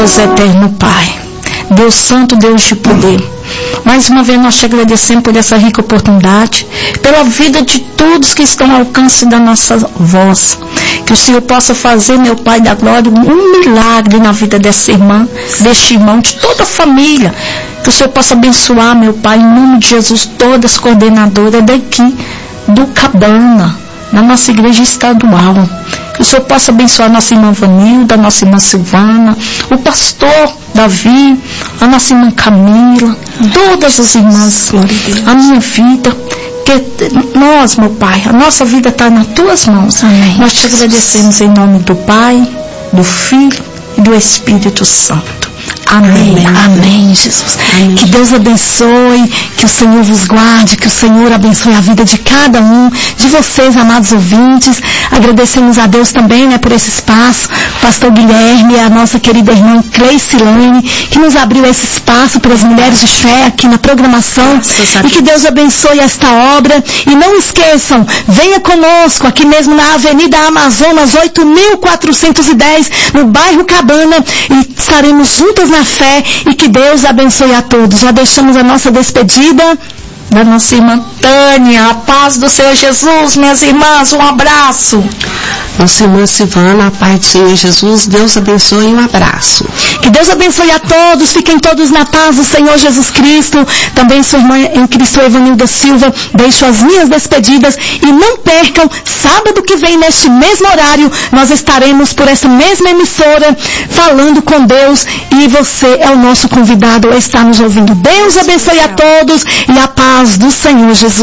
Deus eterno, Pai, Deus santo, Deus de poder, mais uma vez nós te agradecemos por essa rica oportunidade, pela vida de todos que estão ao alcance da nossa voz. Que o Senhor possa fazer, meu Pai da glória, um milagre na vida dessa irmã, deste irmão, de toda a família. Que o Senhor possa abençoar, meu Pai, em nome de Jesus, todas as coordenadoras daqui do Cabana, na nossa igreja estadual. Que o Senhor possa abençoar a nossa irmã Vanilda, a nossa irmã Silvana, o pastor Davi, a nossa irmã Camila, todas as irmãs, a minha vida. Que nós, meu Pai, a nossa vida está nas tuas mãos. Amém. Nós te agradecemos em nome do Pai, do Filho e do Espírito Santo. Amém. Amém, amém, Jesus. Amém. Que Deus abençoe, que o Senhor vos guarde, que o Senhor abençoe a vida de cada um de vocês, amados ouvintes. Agradecemos a Deus também, por esse espaço, pastor Guilherme, a nossa querida irmã Cleicilane, que nos abriu esse espaço para as mulheres de fé aqui na programação. E que Deus abençoe esta obra. E não esqueçam, venha conosco aqui mesmo na Avenida Amazonas 8.410, no bairro Cabana, e estaremos juntas na fé, e que Deus abençoe a todos. Já deixamos a nossa despedida da nossa irmã Tânia. A paz do Senhor Jesus, minhas irmãs, um abraço. Nossa irmã Silvana, a paz do Senhor Jesus, Deus abençoe, um abraço. Que Deus abençoe a todos, fiquem todos na paz do Senhor Jesus Cristo. Também sua irmã em Cristo, Evanilda Silva, deixo as minhas despedidas, e não percam, sábado que vem, neste mesmo horário, nós estaremos por essa mesma emissora, falando com Deus, e você é o nosso convidado a estar nos ouvindo. Deus abençoe a todos, e a paz do Senhor Jesus.